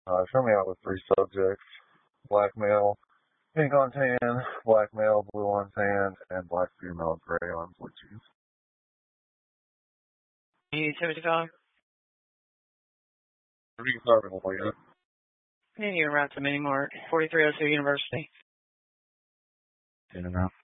Show me out with 3 subjects. Black male, pink on tan, black male, blue on tan, and black female, gray on blue jeans. U-75? What are you serving, Leah? Yeah, you're right to Mini Mart, 4302 University. In and out.